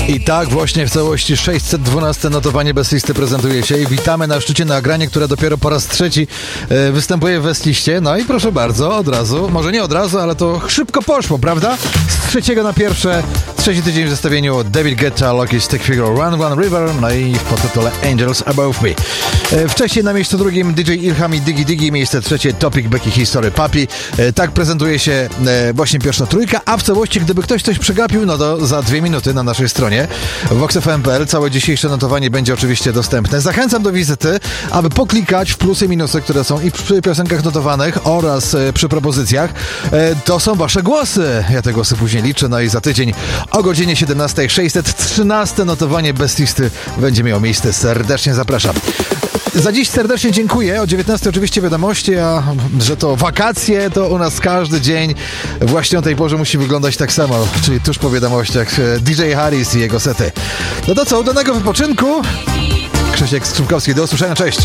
I tak właśnie w całości 612 notowanie bez listy prezentuje się i witamy na szczycie nagranie, które dopiero po raz trzeci występuje w Westliście. No i proszę bardzo, od razu, może nie od razu, ale to szybko poszło, prawda? Z trzeciego na pierwsze, trzeci tydzień w zestawieniu David Guetta, Lucky Stick Figure, Run Run River, no i w podtytule Angels Above Me. Wcześniej na miejscu drugim DJ Ilham i Diggy Diggy, miejsce trzecie Topic Becky History Papi. Tak prezentuje się właśnie pierwsza trójka, a w całości, gdyby ktoś coś przegapił, no to za 2 minuty na naszej stronie voxfm.pl całe dzisiejsze notowanie będzie oczywiście dostępne. Zachęcam do wizyty, aby poklikać w plusy i minusy, które są i przy piosenkach notowanych oraz przy propozycjach. To są wasze głosy. Ja te głosy później liczę, no i za tydzień o godzinie 17 613 notowanie bez listy będzie miało miejsce. Serdecznie zapraszam. Za dziś serdecznie dziękuję. O 19 oczywiście wiadomości, a że to wakacje, to u nas każdy dzień właśnie o tej porze musi wyglądać tak samo, czyli tuż po wiadomościach DJ Harris i jego sety. No to co, udanego wypoczynku. Krzysiek Skrzypkowski, do usłyszenia, cześć.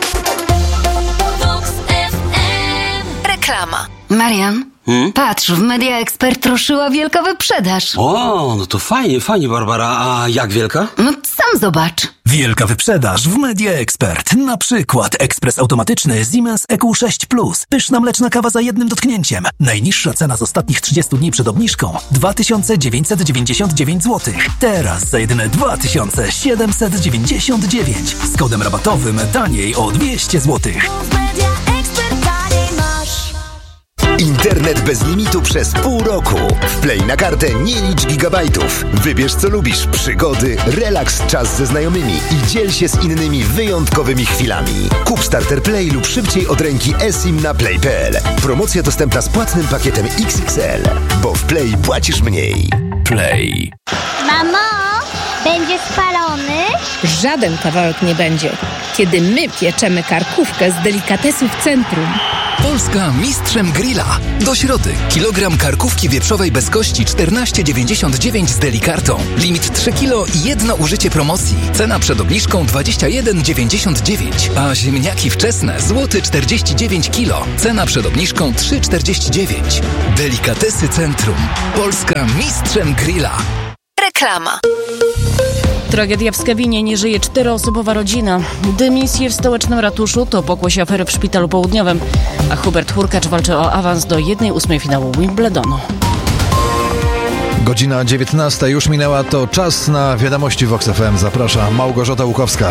Reklama. Marian, patrz, w Media Expert ruszyła wielka wyprzedaż. O, no to fajnie, Barbara. A jak wielka? No sam zobacz. Wielka wyprzedaż w Media Expert. Na przykład ekspres automatyczny Siemens EQ6 Plus. Pyszna mleczna kawa za jednym dotknięciem. Najniższa cena z ostatnich 30 dni przed obniżką 2999 zł. Teraz za jedyne 2799. Z kodem rabatowym taniej o 200 zł. Internet bez limitu przez pół roku. Wplej na kartę, nie licz gigabajtów. Wybierz co lubisz, przygody, relaks, czas ze znajomymi i dziel się z innymi wyjątkowymi chwilami. Kup Starter Play lub szybciej od ręki eSIM na play.pl. Promocja dostępna z płatnym pakietem XXL, bo w Play płacisz mniej. Play. Mamo, będzie spalony? Żaden kawałek nie będzie, kiedy my pieczemy karkówkę z delikatesów Centrum. Polska mistrzem grilla. Do środy. Kilogram karkówki wieprzowej bez kości 14,99 z delikartą. Limit 3 kg i jedno użycie promocji. Cena przed obniżką 21,99. A ziemniaki wczesne złoty 49 kg. Cena przed obniżką 3,49. Delikatesy Centrum. Polska mistrzem grilla. Reklama. Tragedia w Skawinie, nie żyje 4-osobowa rodzina. Dymisje w stołecznym ratuszu to pokłosie afery w Szpitalu Południowym, a Hubert Hurkacz walczy o awans do 1/8 finału Wimbledonu. Godzina 19 już minęła, to czas na wiadomości Vox FM. Zaprasza Małgorzata Łukowska.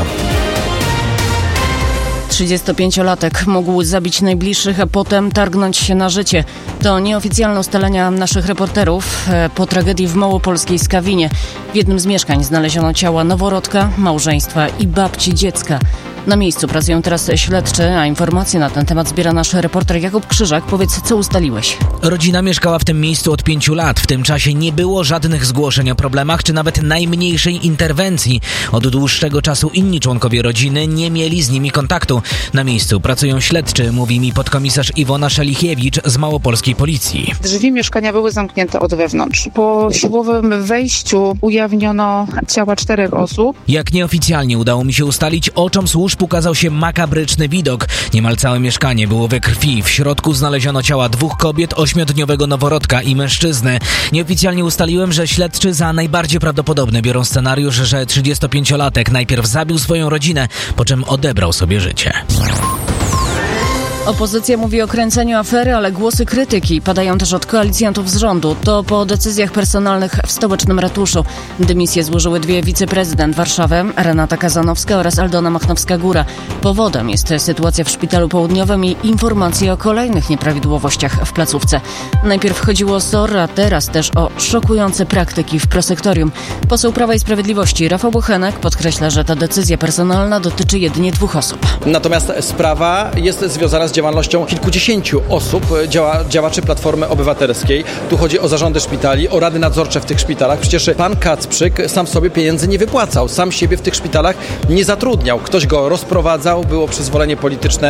35-latek mógł zabić najbliższych, a potem targnąć się na życie. To nieoficjalne ustalenia naszych reporterów po tragedii w małopolskiej Skawinie. W jednym z mieszkań znaleziono ciała noworodka, małżeństwa i babci dziecka. Na miejscu pracują teraz śledczy, a informacje na ten temat zbiera nasz reporter Jakub Krzyżak. Powiedz, co ustaliłeś? Rodzina mieszkała w tym miejscu od 5 lat. W tym czasie nie było żadnych zgłoszeń o problemach, czy nawet najmniejszej interwencji. Od dłuższego czasu inni członkowie rodziny nie mieli z nimi kontaktu. Na miejscu pracują śledczy, mówi mi podkomisarz Iwona Szelichiewicz z małopolskiej policji. Drzwi mieszkania były zamknięte od wewnątrz. Po siłowym wejściu ujawniono ciała 4 osób. Jak nieoficjalnie udało mi się ustalić, oczom służb ukazał się makabryczny widok. Niemal całe mieszkanie było we krwi. W środku znaleziono ciała 2 kobiet, 8-dniowego noworodka i mężczyzny. Nieoficjalnie ustaliłem, że śledczy za najbardziej prawdopodobny biorą scenariusz, że 35-latek najpierw zabił swoją rodzinę, po czym odebrał sobie życie. Opozycja mówi o kręceniu afery, ale głosy krytyki padają też od koalicjantów z rządu. To po decyzjach personalnych w stołecznym ratuszu. Dymisję złożyły 2 wiceprezydent Warszawy, Renata Kazanowska oraz Aldona Machnowska-Góra. Powodem jest sytuacja w Szpitalu Południowym i informacje o kolejnych nieprawidłowościach w placówce. Najpierw chodziło o SOR, a teraz też o szokujące praktyki w prosektorium. Poseł Prawa i Sprawiedliwości Rafał Bochenek podkreśla, że ta decyzja personalna dotyczy jedynie 2 osób. Natomiast sprawa jest związana z działalnością kilkudziesięciu osób, działaczy Platformy Obywatelskiej. Tu chodzi o zarządy szpitali, o rady nadzorcze w tych szpitalach. Przecież pan Kacprzyk sam sobie pieniędzy nie wypłacał, sam siebie w tych szpitalach nie zatrudniał. Ktoś go rozprowadzał, było przyzwolenie polityczne.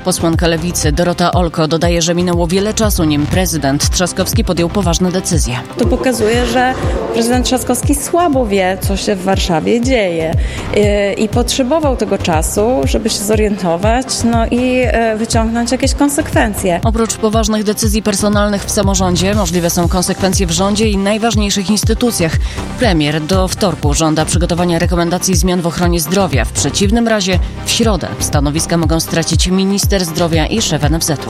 Posłanka Lewicy Dorota Olko dodaje, że minęło wiele czasu, nim prezydent Trzaskowski podjął poważne decyzje. To pokazuje, że prezydent Trzaskowski słabo wie, co się w Warszawie dzieje i potrzebował tego czasu, żeby się zorientować, i wyciągnąć jakieś konsekwencje. Oprócz poważnych decyzji personalnych w samorządzie, możliwe są konsekwencje w rządzie i najważniejszych instytucjach. Premier do wtorku żąda przygotowania rekomendacji zmian w ochronie zdrowia. W przeciwnym razie w środę stanowiska mogą stracić minister zdrowia i szef NFZ-u.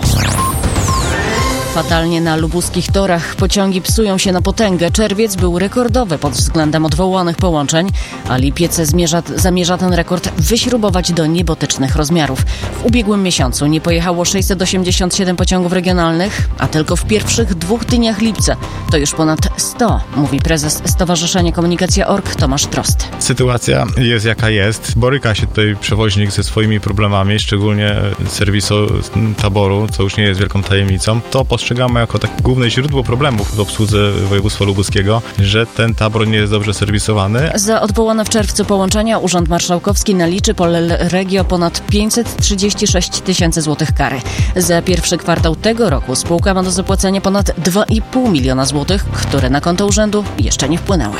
Fatalnie na lubuskich torach. Pociągi psują się na potęgę. Czerwiec był rekordowy pod względem odwołanych połączeń, a lipiec zamierza ten rekord wyśrubować do niebotycznych rozmiarów. W ubiegłym miesiącu nie pojechało 687 pociągów regionalnych, a tylko w pierwszych 2 dniach lipca to już ponad 100, mówi prezes Stowarzyszenia Komunikacja Org Tomasz Trost. Sytuacja jest jaka jest. Boryka się tutaj przewoźnik ze swoimi problemami, szczególnie serwisu taboru, co już nie jest wielką tajemnicą. To postrzegamy jako takie główne źródło problemów w obsłudze województwa lubuskiego, że ten tabor nie jest dobrze serwisowany. Za odwołane w czerwcu połączenia Urząd Marszałkowski naliczy Polregio ponad 536 tysięcy złotych kary. Za pierwszy kwartał tego roku spółka ma do zapłacenia ponad 2,5 miliona złotych, które na konto urzędu jeszcze nie wpłynęły.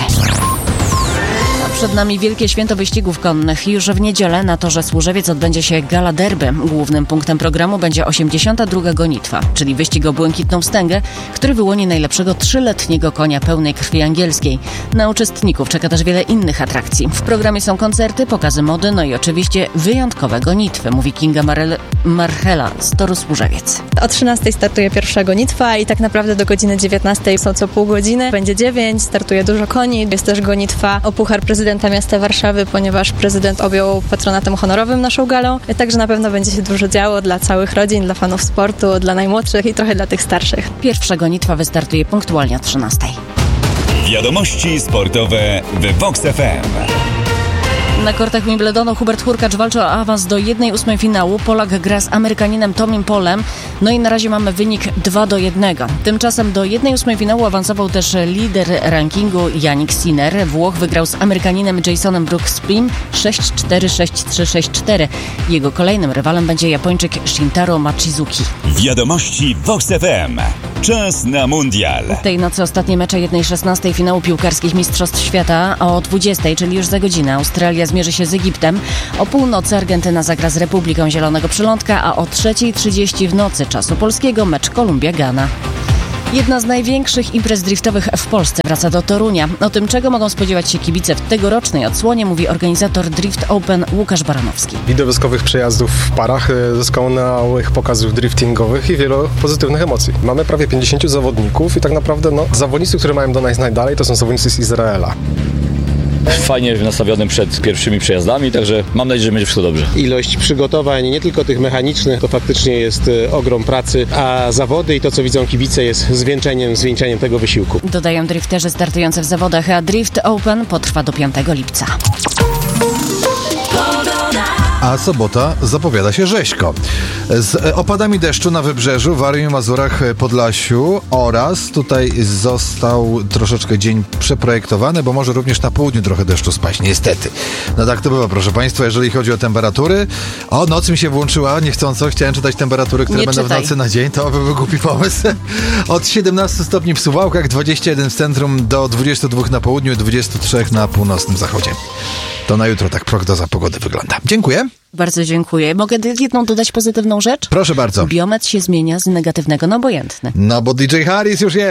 Przed nami wielkie święto wyścigów konnych. Już w niedzielę na torze Służewiec odbędzie się gala derby. Głównym punktem programu będzie 82. gonitwa, czyli wyścig o błękitną wstęgę, który wyłoni najlepszego 3-letniego konia pełnej krwi angielskiej. Na uczestników czeka też wiele innych atrakcji. W programie są koncerty, pokazy mody, i oczywiście wyjątkowe gonitwy, mówi Kinga Marchela z toru Służewiec. O 13 startuje pierwsza gonitwa i tak naprawdę do godziny 19 są co pół godziny. Będzie 9, startuje dużo koni. Jest też gonitwa o Puchar Prezydenta Miasta Warszawy, ponieważ prezydent objął patronatem honorowym naszą galą. Także na pewno będzie się dużo działo dla całych rodzin, dla fanów sportu, dla najmłodszych i trochę dla tych starszych. Pierwsza gonitwa wystartuje punktualnie o 13. Wiadomości sportowe w Vox FM. Na kortach Wimbledonu Hubert Hurkacz walczy o awans do 1/8 finału. Polak gra z Amerykaninem Tomim Polem. I na razie mamy wynik 2-1. Tymczasem do 1/8 finału awansował też lider rankingu Jannik Sinner. Włoch wygrał z Amerykaninem Jasonem Brooks-Sprim 6-4, 6-3, 6-4. Jego kolejnym rywalem będzie Japończyk Shintaro Machizuki. Wiadomości Vox FM. Czas na mundial. Tej nocy ostatnie mecze 1/16 finału piłkarskich Mistrzostw Świata. O 20, czyli już za godzinę, Australia zmierzy się z Egiptem. O północy Argentyna zagra z Republiką Zielonego Przylądka, a o 3:30 w nocy czasu polskiego mecz Kolumbia-Ghana. Jedna z największych imprez driftowych w Polsce wraca do Torunia. O tym, czego mogą spodziewać się kibice w tegorocznej odsłonie, mówi organizator Drift Open Łukasz Baranowski. Widowiskowych przejazdów w parach, doskonałych pokazów driftingowych i wielu pozytywnych emocji. Mamy prawie 50 zawodników i tak naprawdę zawodnicy, które mają do nas najdalej, to są zawodnicy z Izraela. Fajnie nastawionym przed pierwszymi przejazdami, także mam nadzieję, że będzie wszystko dobrze. Ilość przygotowań, nie tylko tych mechanicznych, to faktycznie jest ogrom pracy, a zawody i to, co widzą kibice, jest zwieńczeniem tego wysiłku. Dodają drifterzy startujący w zawodach, a Drift Open potrwa do 5 lipca. A sobota zapowiada się rzeźko. Z opadami deszczu na wybrzeżu, Warmii, Mazurach, Podlasiu oraz tutaj został troszeczkę dzień przeprojektowany, bo może również na południu trochę deszczu spaść, niestety. No tak to bywa, proszę Państwa, jeżeli chodzi o temperatury. O, noc mi się włączyła, niechcąco, chciałem czytać temperatury, które będą w nocy na dzień, to by był głupi pomysł. Od 17 stopni w Suwałkach, 21 w centrum, do 22 na południu, 23 na północnym zachodzie. To na jutro tak prognoza pogody wygląda. Dziękuję. Bardzo dziękuję. Mogę jedną dodać pozytywną rzecz? Proszę bardzo. Biometr się zmienia z negatywnego na obojętny. No bo DJ Harris już jest.